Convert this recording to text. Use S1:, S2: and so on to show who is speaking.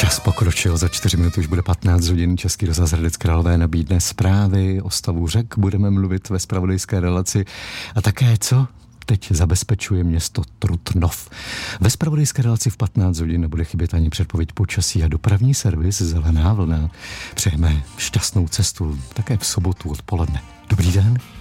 S1: Čas pokročil, za 4 minuty už bude 15 hodin. Český rozhlas Hradec Králové nabídne zprávy o stavu řek. Budeme mluvit ve zpravodajské relaci. A také co teď zabezpečuje město Trutnov. Ve zpravodajské relaci v 15 hodin nebude chybět ani předpověď počasí a dopravní servis Zelená vlna. Přejeme šťastnou cestu také v sobotu odpoledne. Dobrý den.